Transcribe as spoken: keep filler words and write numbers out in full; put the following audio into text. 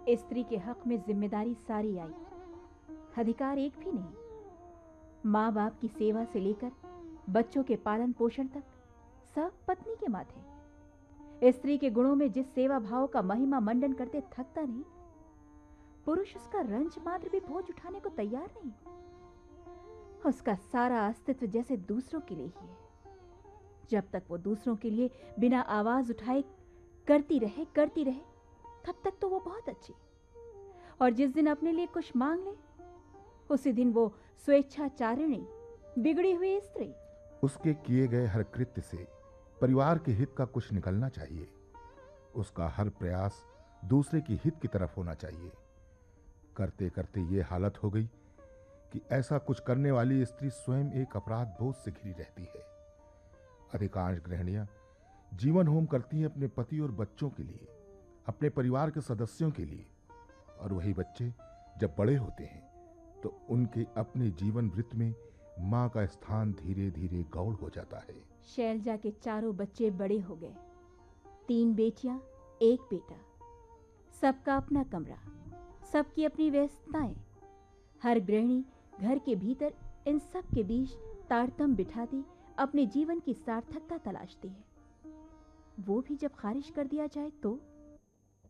स्त्री के हक में जिम्मेदारी सारी आई, अधिकार एक भी नहीं। माँ बाप की सेवा से लेकर बच्चों के पालन पोषण तक सब पत्नी के माथे। स्त्री के गुणों में जिस सेवा भाव का महिमा मंडन करते थकता नहीं, पुरुष उसका रंज मात्र भी बोझ उठाने को तैयार नहीं। उसका सारा अस्तित्व जैसे दूसरों के लिए ही है। जब तक वो दूसरों के लिए बिना आवाज उठाए करती रहे करती रहे तब तक तो वो बहुत अच्छी, और जिस दिन अपने लिए कुछ मांग ले उसी दिन वो स्वेच्छाचारिणी, बिगड़ी हुई स्त्री। उसके किए गए हर कृत्य से परिवार के हित का कुछ निकलना चाहिए। उसका हर प्रयास दूसरे की हित की तरफ होना चाहिए। करते करते ये हालत हो गई कि ऐसा कुछ करने वाली स्त्री स्वयं एक अपराध बोध से घिरी रहती है। अधिकांश गृहिणियां जीवन होम करती हैं अपने पति और बच्चों के लिए, अपने परिवार के सदस्यों के लिए, और वही बच्चे जब बड़े होते हैं तो उनके अपने जीवन वृत्त में मां का स्थान धीरे धीरे गौड़ हो जाता है। शैलजा के चारों बच्चे बड़े हो गए, तीन बेटियां, एक बेटा, सबका अपना कमरा, सबकी अपनी व्यस्तताएं। हर गृहिणी घर के भीतर इन सब के बीच तारतम बिठाती अपने जीवन की सार्थकता तलाशती है। वो भी जब खारिज कर दिया जाए तो